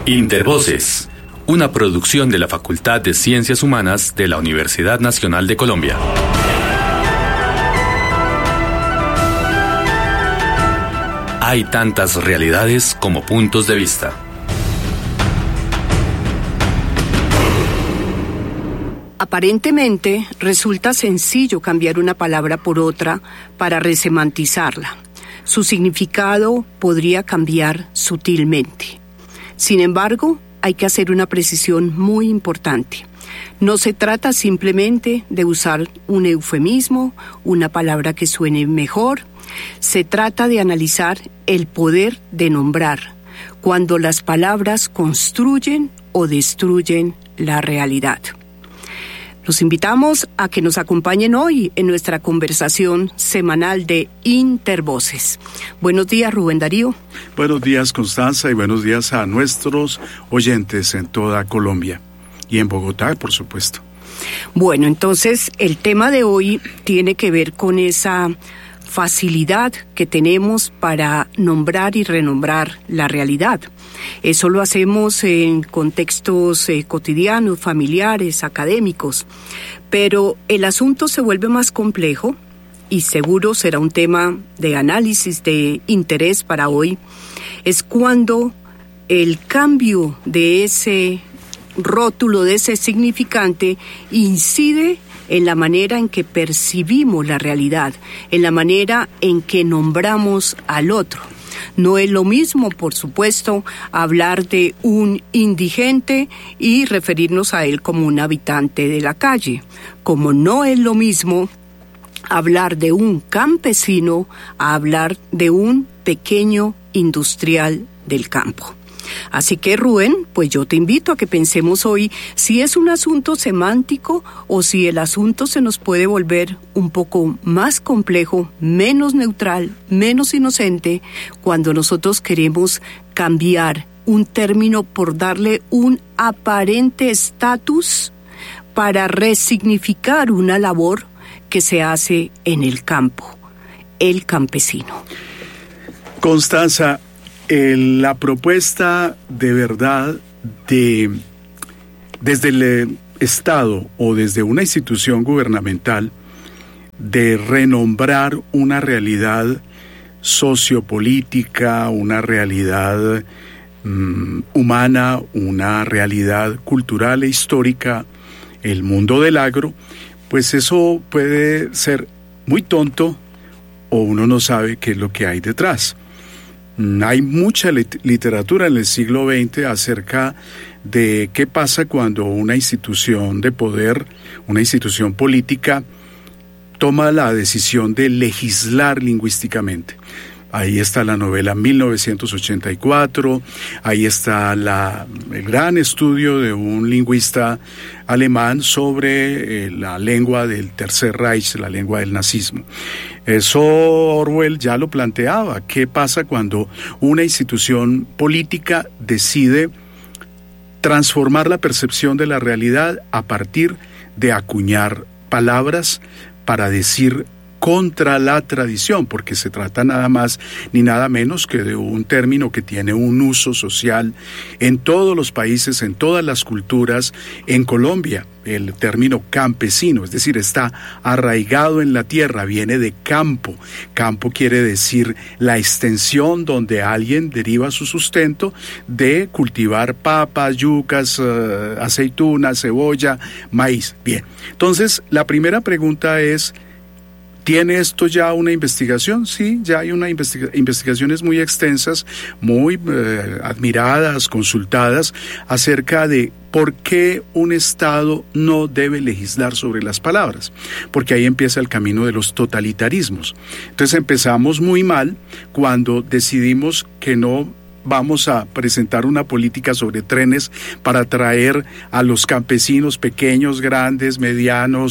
Intervoces, una producción de la Facultad de Ciencias Humanas de la Universidad Nacional de Colombia. Hay tantas realidades como puntos de vista. Aparentemente, resulta sencillo cambiar una palabra por otra para resemantizarla. Su significado podría cambiar sutilmente. Sin embargo, hay que hacer una precisión muy importante. No se trata simplemente de usar un eufemismo, una palabra que suene mejor. Se trata de analizar el poder de nombrar, cuando las palabras construyen o destruyen la realidad. Los invitamos a que nos acompañen hoy en nuestra conversación semanal de Intervoces. Buenos días, Rubén Darío. Buenos días, Constanza, y buenos días a nuestros oyentes en toda Colombia y en Bogotá, por supuesto. Bueno, entonces el tema de hoy tiene que ver con esa facilidad que tenemos para nombrar y renombrar la realidad. Eso lo hacemos en contextos cotidianos, familiares, académicos, pero el asunto se vuelve más complejo y seguro será un tema de análisis de interés para hoy. Es cuando el cambio de ese rótulo, de ese significante, incide en la manera en que percibimos la realidad, en la manera en que nombramos al otro. No es lo mismo, por supuesto, hablar de un indigente y referirnos a él como un habitante de la calle, como no es lo mismo hablar de un campesino a hablar de un pequeño industrial del campo. Así que, Rubén, pues yo te invito a que pensemos hoy si es un asunto semántico o si el asunto se nos puede volver un poco más complejo, menos neutral, menos inocente, cuando nosotros queremos cambiar un término por darle un aparente estatus para resignificar una labor que se hace en el campo, el campesino. Constanza, la propuesta de verdad desde el Estado o desde una institución gubernamental de renombrar una realidad sociopolítica, una realidad humana, una realidad cultural e histórica, el mundo del agro, pues eso puede ser muy tonto o uno no sabe qué es lo que hay detrás. Hay mucha literatura en el siglo XX acerca de qué pasa cuando una institución de poder, una institución política, toma la decisión de legislar lingüísticamente. Ahí está la novela 1984, ahí está el gran estudio de un lingüista alemán sobre la lengua del Tercer Reich, la lengua del nazismo. Eso Orwell ya lo planteaba. ¿Qué pasa cuando una institución política decide transformar la percepción de la realidad a partir de acuñar palabras para decir contra la tradición, porque se trata nada más ni nada menos que de un término que tiene un uso social en todos los países, en todas las culturas. En Colombia, el término campesino, es decir, está arraigado en la tierra, viene de campo. Campo quiere decir la extensión donde alguien deriva su sustento de cultivar papas, yucas, aceitunas, cebolla, maíz. Bien, entonces la primera pregunta es: ¿tiene esto ya una investigación? Sí, ya hay investigaciones muy extensas, muy admiradas, consultadas, acerca de por qué un Estado no debe legislar sobre las palabras, porque ahí empieza el camino de los totalitarismos. Entonces empezamos muy mal cuando decidimos que no vamos a presentar una política sobre trenes para atraer a los campesinos pequeños, grandes, medianos,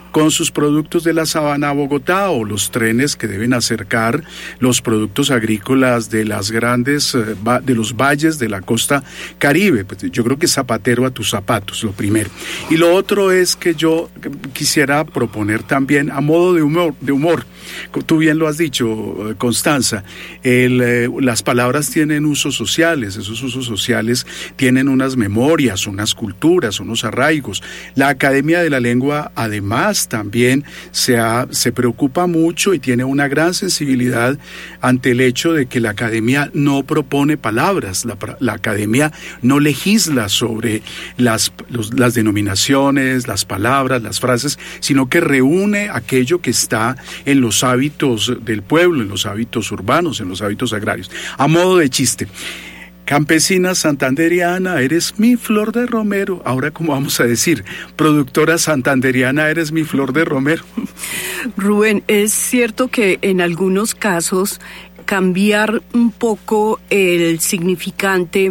con sus productos de la sabana a Bogotá, o los trenes que deben acercar los productos agrícolas de las grandes, de los valles de la costa Caribe. Pues yo creo que zapatero a tus zapatos, lo primero. Y lo otro es que yo quisiera proponer también a modo de humor. Tú bien lo has dicho, Constanza, las palabras tienen usos sociales, esos usos sociales tienen unas memorias, unas culturas, unos arraigos. La Academia de la Lengua además también se preocupa mucho y tiene una gran sensibilidad ante el hecho de que la Academia no propone palabras, la Academia no legisla sobre las denominaciones, las palabras, las frases, sino que reúne aquello que está en los hábitos del pueblo, en los hábitos urbanos, en los hábitos agrarios. A modo de chiste: campesina santanderiana, eres mi flor de romero. Ahora, ¿cómo vamos a decir? Productora santanderiana, eres mi flor de romero. Rubén, es cierto que en algunos casos cambiar un poco el significante,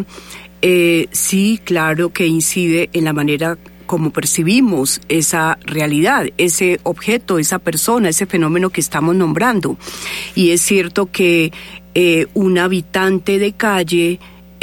sí, claro que incide en la manera como percibimos esa realidad, ese objeto, esa persona, ese fenómeno que estamos nombrando. Y es cierto que un habitante de calle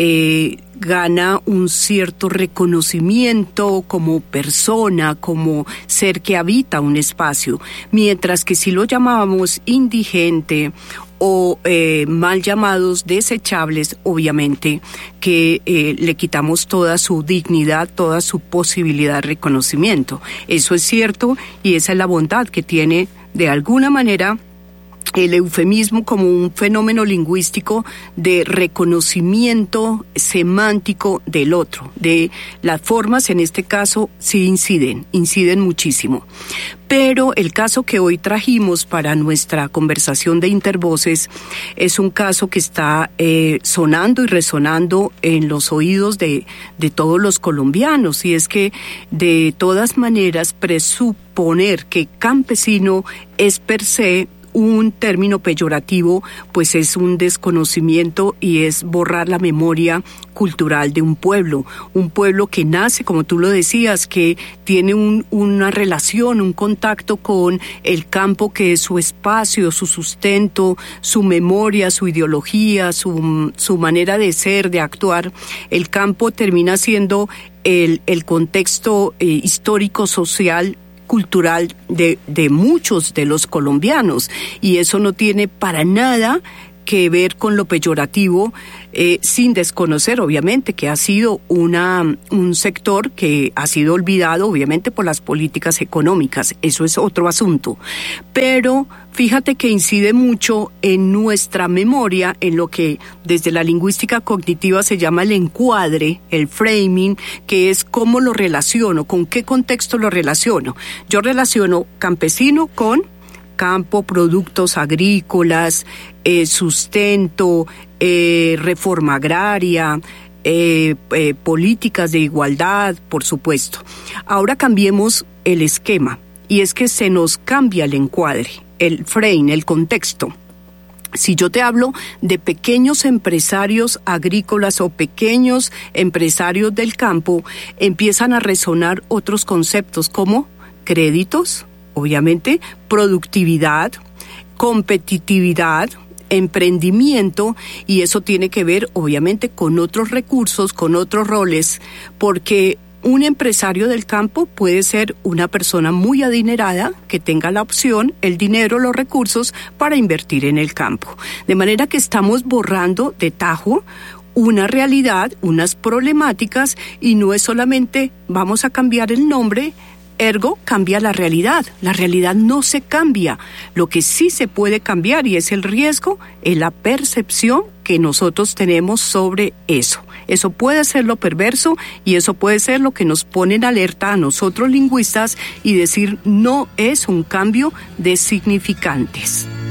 gana un cierto reconocimiento como persona, como ser que habita un espacio, mientras que si lo llamábamos indigente o mal llamados desechables, obviamente que le quitamos toda su dignidad, toda su posibilidad de reconocimiento. Eso es cierto, y esa es la bondad que tiene de alguna manera el eufemismo como un fenómeno lingüístico de reconocimiento semántico del otro. De las formas, en este caso, sí inciden muchísimo. Pero el caso que hoy trajimos para nuestra conversación de Intervoces es un caso que está sonando y resonando en los oídos de todos los colombianos, y es que de todas maneras presuponer que campesino es per se un término peyorativo, pues es un desconocimiento y es borrar la memoria cultural de un pueblo que nace, como tú lo decías, que tiene una relación, un contacto con el campo, que es su espacio, su sustento, su memoria, su ideología, su manera de ser, de actuar. El campo termina siendo el contexto histórico, social, cultural de muchos de los colombianos, y eso no tiene para nada que ver con lo peyorativo, sin desconocer obviamente que ha sido un sector que ha sido olvidado obviamente por las políticas económicas. Eso es otro asunto, pero fíjate que incide mucho en nuestra memoria, en lo que desde la lingüística cognitiva se llama el encuadre, el framing, que es cómo lo relaciono, con qué contexto lo relaciono. Yo relaciono campesino con campo, productos agrícolas, sustento, reforma agraria, políticas de igualdad, por supuesto. Ahora cambiemos el esquema, y es que se nos cambia el encuadre, el frame, el contexto. Si yo te hablo de pequeños empresarios agrícolas o pequeños empresarios del campo, empiezan a resonar otros conceptos como créditos, obviamente, productividad, competitividad, emprendimiento, y eso tiene que ver obviamente con otros recursos, con otros roles, porque un empresario del campo puede ser una persona muy adinerada que tenga la opción, el dinero, los recursos para invertir en el campo. De manera que estamos borrando de tajo una realidad, unas problemáticas, y no es solamente vamos a cambiar el nombre, ergo cambia la realidad. La realidad no se cambia. Lo que sí se puede cambiar, y es el riesgo, es la percepción que nosotros tenemos sobre eso. Eso puede ser lo perverso, y eso puede ser lo que nos pone en alerta a nosotros lingüistas y decir no es un cambio de significantes.